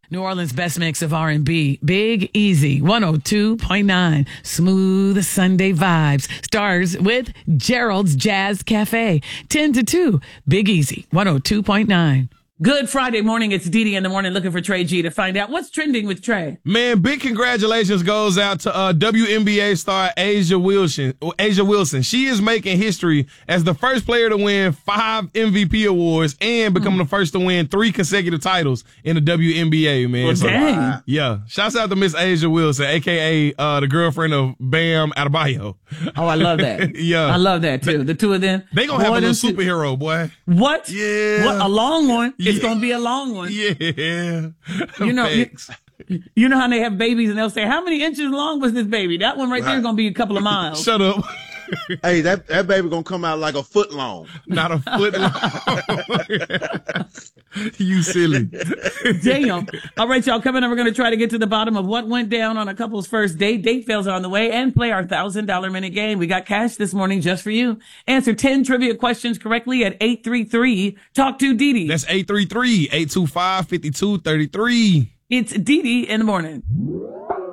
New Orleans' best mix of R&B. Big Easy, 102.9. Smooth Sunday vibes. Stars with Gerald's Jazz Cafe. 10 to 2. Big Easy, 102.9. Good Friday morning. It's Didi in the morning looking for Trey G to find out what's trending with Trey. Man, big congratulations goes out to WNBA star Asia Wilson. She is making history as the first player to win 5 MVP awards and becoming the first to win 3 consecutive titles in the WNBA, man. Well, dang. Yeah. Shouts out to Miss Asia Wilson, a.k.a. The girlfriend of Bam Adebayo. Oh, I love that. Yeah. I love that, too. The two of them. They gonna have a little superhero, boy. What? Yeah. What? A long one? It's going to be a long one. Yeah. You know, you know how they have babies and they'll say, how many inches long was this baby? That one right there is going to be a couple of miles. Shut up. Hey, that baby going to come out like a foot long. Not a foot long. You silly. Damn. All right, y'all. Coming up, we're going to try to get to the bottom of what went down on a couple's first date. Date fails are on the way, and play our $1,000 minute game. We got cash this morning just for you. Answer 10 trivia questions correctly at 833 Talk to Didi. That's 833-825-5233. It's Didi in the morning.